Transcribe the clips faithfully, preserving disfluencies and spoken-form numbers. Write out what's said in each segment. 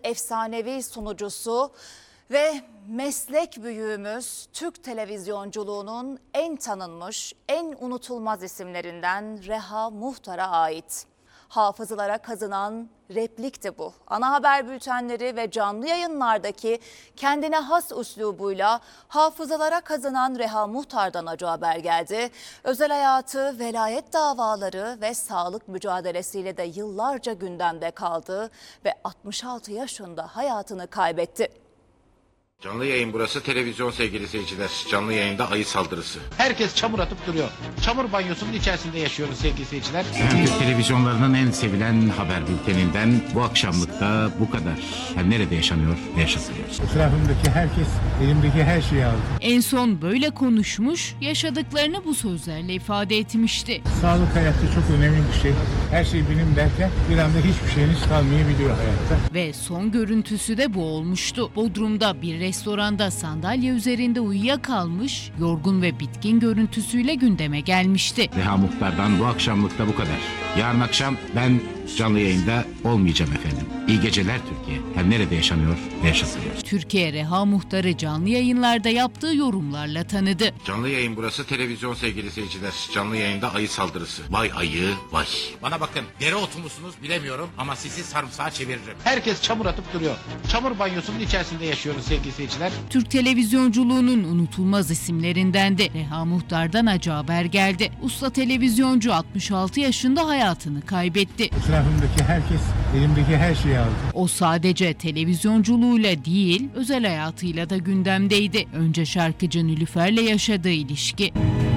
efsanevi sunucusu ve meslek büyüğümüz Türk televizyonculuğunun en tanınmış, en unutulmaz isimlerinden Reha Muhtar'a ait. Hafızalara kazınan replik de bu. Ana haber bültenleri ve canlı yayınlardaki kendine has üslubuyla hafızalara kazınan Reha Muhtar'dan acı haber geldi. Özel hayatı, velayet davaları ve sağlık mücadelesiyle de yıllarca gündemde kaldı ve altmış altı yaşında hayatını kaybetti. Canlı yayın burası, televizyon sevgili seyirciler. Canlı yayında ayı saldırısı. Herkes çamur atıp duruyor. Çamur banyosunun içerisinde yaşıyoruz sevgili seyirciler. Türk televizyonlarının en sevilen haber bülteninden bu akşamlıkta bu kadar. Her nerede yaşanıyor ve yaşatılıyor. Etrafımdaki herkes elimdeki her şeyi aldı. En son böyle konuşmuş, yaşadıklarını bu sözlerle ifade etmişti. Sağlık hayatta çok önemli bir şey. Her şey benim derken bir anda hiçbir şeyiniz kalmayabiliyor hayatta. Ve son görüntüsü de bu olmuştu. Bodrum'da bir restoranda sandalye üzerinde uyuyakalmış, yorgun ve bitkin görüntüsüyle gündeme gelmişti. Reha Muhtar'dan bu akşamlıkta bu kadar. Yarın akşam ben canlı yayında olmayacağım efendim. İyi geceler Türkiye. Her nerede yaşanıyor ve yaşatılıyor. Türkiye Reha Muhtar'ı canlı yayınlarda yaptığı yorumlarla tanıdı. Canlı yayın burası, televizyon sevgili seyirciler. Canlı yayında ayı saldırısı. Vay ayı, vay. Bana bakın, dereotu musunuz bilemiyorum ama sizi sarımsağa çeviririm. Herkes çamur atıp duruyor. Çamur banyosunun içerisinde yaşıyoruz sevgili seyirciler. Türk televizyonculuğunun unutulmaz isimlerinden de Reha Muhtar'dan acı haber geldi. Usta televizyoncu altmış altı yaşında hayatını kaybetti. Etrafımdaki herkes elimdeki her şeyi aldı. O sadece televizyonculuğuyla değil, özel hayatıyla da gündemdeydi. Önce şarkıcı Nilüfer'le yaşadığı ilişki.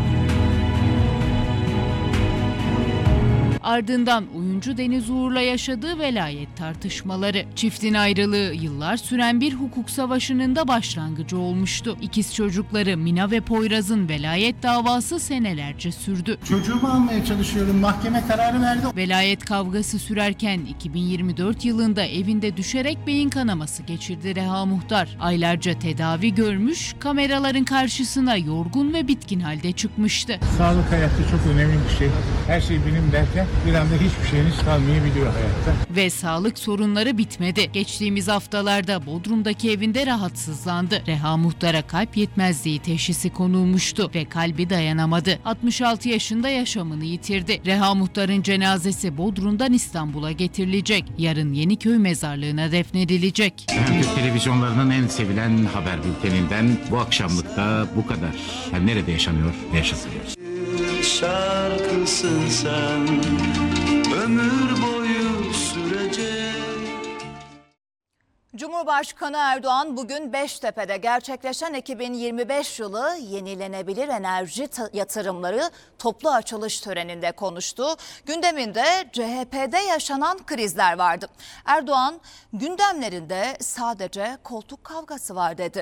Ardından oyuncu Deniz Uğur'la yaşadığı velayet tartışmaları. Çiftin ayrılığı yıllar süren bir hukuk savaşının da başlangıcı olmuştu. İkiz çocukları Mina ve Poyraz'ın velayet davası senelerce sürdü. Çocuğumu almaya çalışıyorum. Mahkeme kararı verdi. Velayet kavgası sürerken iki bin yirmi dört yılında evinde düşerek beyin kanaması geçirdi Reha Muhtar. Aylarca tedavi görmüş, kameraların karşısına yorgun ve bitkin halde çıkmıştı. Sağlık hayatta çok önemli bir şey. Her şey benim derken bir anda hiçbir şeyiniz kalmayabiliyor hayatta. Ve sağlık sorunları bitmedi. Geçtiğimiz haftalarda Bodrum'daki evinde rahatsızlandı. Reha Muhtar'a kalp yetmezliği teşhisi konulmuştu ve kalbi dayanamadı. altmış altı yaşında yaşamını yitirdi. Reha Muhtar'ın cenazesi Bodrum'dan İstanbul'a getirilecek. Yarın Yeniköy mezarlığına defnedilecek. Türk televizyonlarının en sevilen haber bülteninden bu akşamlıkta bu kadar. Her nerede yaşanıyor ve yaşatılıyor. Şarkısın sen, ömür boyu sürecek. Cumhurbaşkanı Erdoğan bugün Beştepe'de gerçekleşen iki bin yirmi beş yılı yenilenebilir enerji yatırımları toplu açılış töreninde konuştu. Gündeminde C H P'de yaşanan krizler vardı. Erdoğan gündemlerinde sadece koltuk kavgası var dedi.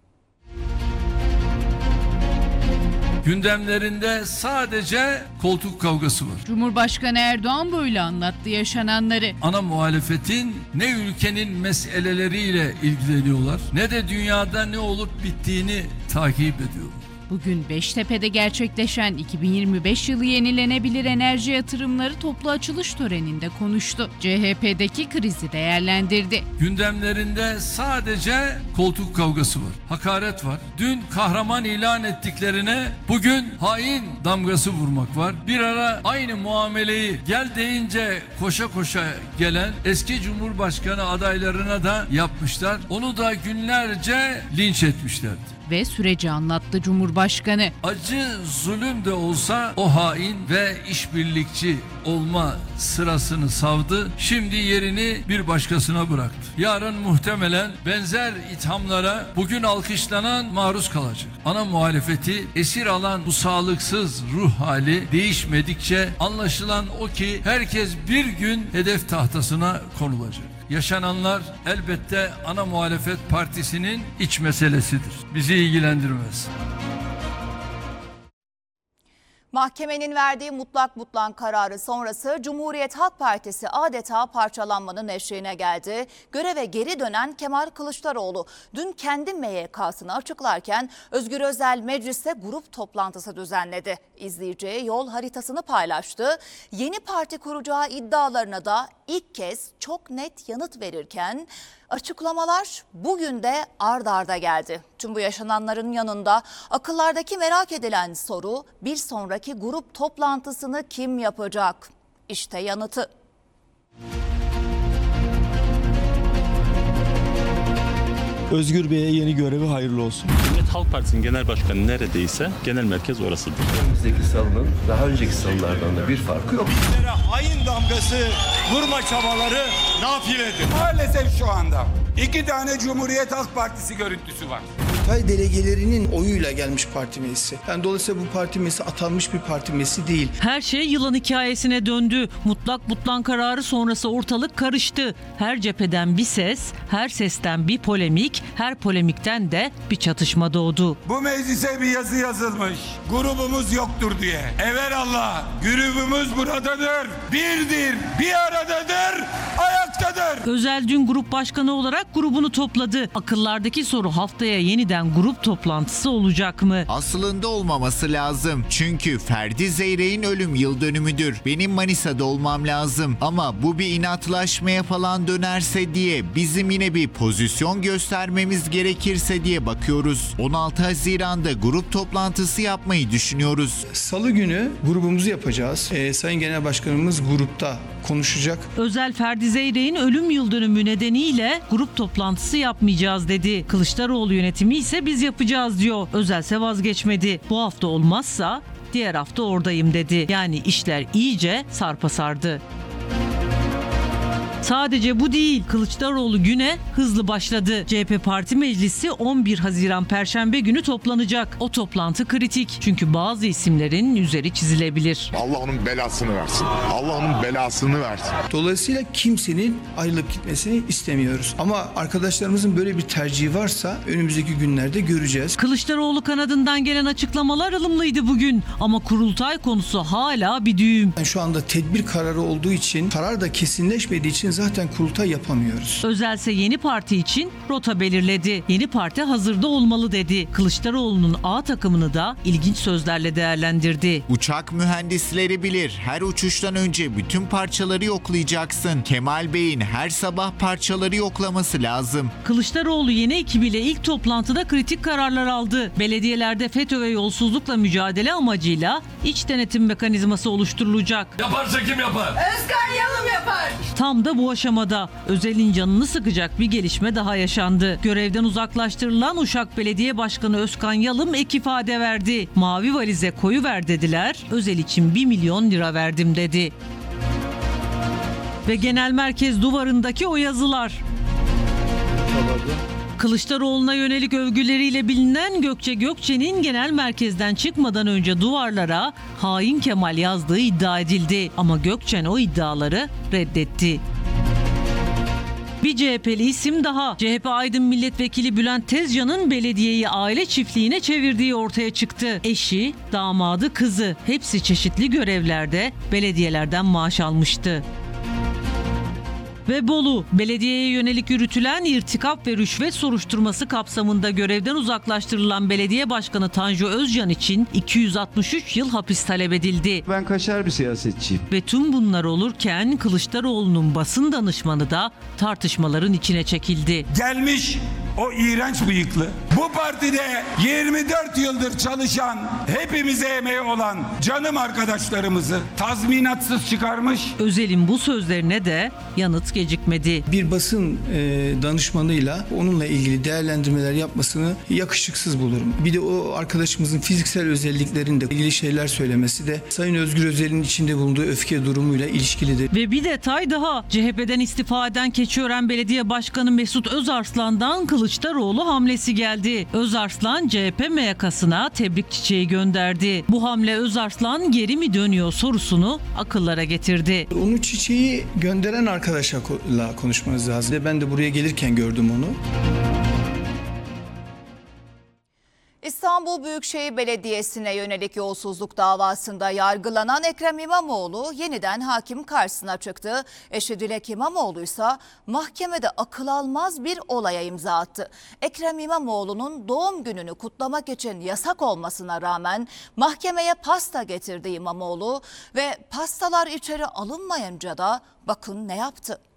Gündemlerinde sadece koltuk kavgası var. Cumhurbaşkanı Erdoğan böyle anlattı yaşananları. Ana muhalefetin ne ülkenin meseleleriyle ilgileniyorlar, ne de dünyada ne olup bittiğini takip ediyorlar. Bugün Beştepe'de gerçekleşen iki bin yirmi beş yılı yenilenebilir enerji yatırımları toplu açılış töreninde konuştu. C H P'deki krizi değerlendirdi. Gündemlerinde sadece koltuk kavgası var. Hakaret var. Dün kahraman ilan ettiklerine bugün hain damgası vurmak var. Bir ara aynı muameleyi gel deyince koşa koşa gelen eski Cumhurbaşkanı adaylarına da yapmışlar. Onu da günlerce linç etmişlerdi. Ve süreci anlattı Cumhurbaşkanı. Acı zulüm de olsa o hain ve işbirlikçi olma sırasını savdı. Şimdi yerini bir başkasına bıraktı. Yarın muhtemelen benzer ithamlara bugün alkışlanan maruz kalacak. Ana muhalefeti esir alan bu sağlıksız ruh hali değişmedikçe anlaşılan o ki herkes bir gün hedef tahtasına konulacak. Yaşananlar elbette ana muhalefet partisinin iç meselesidir. Bizi ilgilendirmez. Mahkemenin verdiği mutlak butlan kararı sonrası Cumhuriyet Halk Partisi adeta parçalanmanın eşiğine geldi. Göreve geri dönen Kemal Kılıçdaroğlu dün kendi M Y K'sını açıklarken Özgür Özel mecliste grup toplantısı düzenledi. İzleyeceği yol haritasını paylaştı. Yeni parti kuracağı iddialarına da ilk kez çok net yanıt verirken Açıklamalar bugün de ard arda geldi. Tüm bu yaşananların yanında akıllardaki merak edilen soru, bir sonraki grup toplantısını kim yapacak? İşte yanıtı. Özgür Bey'e yeni görevi hayırlı olsun. Cumhuriyet Halk Partisi'nin genel başkanı neredeyse genel merkez orasıdır. Önümüzdeki salının daha önceki salılardan da bir farkı yok. Bizlere hain damgası vurma çabaları nafiledir. Maalesef şu anda iki tane Cumhuriyet Halk Partisi görüntüsü var. Tay delegelerinin oyuyla gelmiş parti meclisi. Yani dolayısıyla bu parti meclisi atanmış bir parti meclisi değil. Her şey yılan hikayesine döndü. Mutlak butlan kararı sonrası ortalık karıştı. Her cepheden bir ses, her sesten bir polemik, her polemikten de bir çatışma doğdu. Bu meclise bir yazı yazılmış. Grubumuz yoktur diye. Evelallah grubumuz buradadır. Birdir, bir aradadır, ayaktadır. Özel dün grup başkanı olarak grubunu topladı. Akıllardaki soru, haftaya yeniden grup toplantısı olacak mı? Aslında olmaması lazım. Çünkü Ferdi Zeyrek'in ölüm yıl dönümüdür. Benim Manisa'da olmam lazım. Ama bu bir inatlaşmaya falan dönerse diye, bizim yine bir pozisyon göstermemiz gerekirse diye bakıyoruz. on altı Haziran'da grup toplantısı yapmayı düşünüyoruz. Salı günü grubumuzu yapacağız. Ee, Sayın Genel Başkanımız grupta konuşacak. Özel Ferdi Zeyrek'in ölüm yıl dönümü nedeniyle grup toplantısı yapmayacağız dedi. Kılıçdaroğlu yönetimi ise biz yapacağız diyor. Özelse vazgeçmedi. Bu hafta olmazsa diğer hafta oradayım dedi. Yani işler iyice sarpa sardı. Sadece bu değil, Kılıçdaroğlu güne hızlı başladı. C H P Parti Meclisi on bir Haziran Perşembe günü toplanacak. O toplantı kritik çünkü bazı isimlerin üzeri çizilebilir. Allah onun belasını versin. Allah onun belasını versin. Dolayısıyla kimsenin ayrılıp gitmesini istemiyoruz. Ama arkadaşlarımızın böyle bir tercihi varsa önümüzdeki günlerde göreceğiz. Kılıçdaroğlu kanadından gelen açıklamalar ılımlıydı bugün ama kurultay konusu hala bir düğüm. Yani şu anda tedbir kararı olduğu için, karar da kesinleşmediği için zaten kurultay yapamıyoruz. Özelse yeni parti için rota belirledi. Yeni parti hazırda olmalı dedi. Kılıçdaroğlu'nun A takımını da ilginç sözlerle değerlendirdi. Uçak mühendisleri bilir. Her uçuştan önce bütün parçaları yoklayacaksın. Kemal Bey'in her sabah parçaları yoklaması lazım. Kılıçdaroğlu yeni ekibiyle ilk toplantıda kritik kararlar aldı. Belediyelerde FETÖ ve yolsuzlukla mücadele amacıyla iç denetim mekanizması oluşturulacak. Yaparsa kim yapar? Özkan Yalım yapar. Tam da bu aşamada Özel'in canını sıkacak bir gelişme daha yaşandı. Görevden uzaklaştırılan Uşak Belediye Başkanı Özkan Yalım ek ifade verdi. Mavi valize koyuver dediler. Özel için bir milyon lira verdim dedi. Ve genel merkez duvarındaki o yazılar. Kılıçdaroğlu'na yönelik övgüleriyle bilinen Gökçe Gökçe'nin genel merkezden çıkmadan önce duvarlara hain Kemal yazdığı iddia edildi. Ama Gökçen o iddiaları reddetti. Bir C H P'li isim daha. C H P Aydın Milletvekili Bülent Tezcan'ın belediyeyi aile çiftliğine çevirdiği ortaya çıktı. Eşi, damadı, kızı hepsi çeşitli görevlerde belediyelerden maaş almıştı. Ve Bolu, belediyeye yönelik yürütülen irtikap ve rüşvet soruşturması kapsamında görevden uzaklaştırılan belediye başkanı Tanju Özcan için iki yüz altmış üç yıl hapis talep edildi. Ben kaşar bir siyasetçiyim. Ve tüm bunlar olurken Kılıçdaroğlu'nun basın danışmanı da tartışmaların içine çekildi. Gelmiş o iğrenç bıyıklı, bu partide yirmi dört yıldır çalışan, hepimize emeği olan canım arkadaşlarımızı tazminatsız çıkarmış. Özel'in bu sözlerine de yanıt gecikmedi. Bir basın e, danışmanıyla onunla ilgili değerlendirmeler yapmasını yakışıksız bulurum. Bir de o arkadaşımızın fiziksel özelliklerinde ilgili şeyler söylemesi de Sayın Özgür Özel'in içinde bulunduğu öfke durumuyla ilişkilidir. Ve bir detay daha. C H P'den istifa eden Keçiören Belediye Başkanı Mesut Özarslan'dan Kılıçdaroğlu hamlesi geldi. Özarslan C H P M Y K'sına tebrik çiçeği gönderdi. Bu hamle Özarslan geri mi dönüyor sorusunu akıllara getirdi. Onu çiçeği gönderen arkadaşa konuşmanız lazım. Ben de buraya gelirken gördüm onu. İstanbul Büyükşehir Belediyesi'ne yönelik yolsuzluk davasında yargılanan Ekrem İmamoğlu yeniden hakim karşısına çıktı. Eşi Dilek İmamoğlu ise mahkemede akıl almaz bir olaya imza attı. Ekrem İmamoğlu'nun doğum gününü kutlamak için yasak olmasına rağmen mahkemeye pasta getirdi İmamoğlu ve pastalar içeri alınmayınca da bakın ne yaptı.